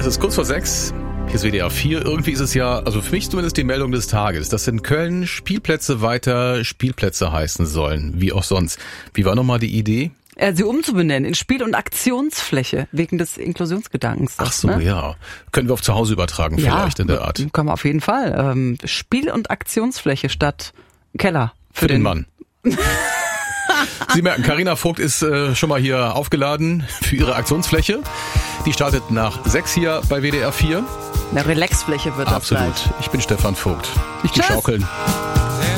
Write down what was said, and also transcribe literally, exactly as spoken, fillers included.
Es ist kurz vor sechs. Hier ist W D R vier. Irgendwie ist es ja, also für mich zumindest die Meldung des Tages, dass in Köln Spielplätze weiter Spielplätze heißen sollen, wie auch sonst. Wie war nochmal die Idee? Äh, sie umzubenennen in Spiel- und Aktionsfläche, wegen des Inklusionsgedankens. Ach so, ne? ja. Können wir auf zu Hause übertragen vielleicht ja, in der Art. Können wir auf jeden Fall. Ähm, Spiel- und Aktionsfläche statt Keller. Für, Für den, den Mann. Sie merken, Carina Vogt ist äh, schon mal hier aufgeladen für ihre Aktionsfläche. Die startet nach sechs hier bei W D R vier. Eine Relaxfläche wird das Absolut. gleich. Ich bin Stefan Vogt. Nicht die Tschüss. Schaukeln.